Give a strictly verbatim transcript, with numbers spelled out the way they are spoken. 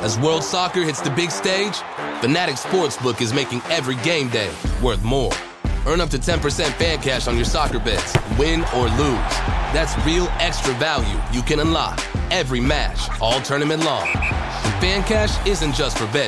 As World Soccer hits the big stage, Fanatic Sportsbook is making every game day worth more. Earn up to ten percent fan cash on your soccer bets, win or lose. That's real extra value you can unlock every match, all tournament long. And fan cash isn't just for betting.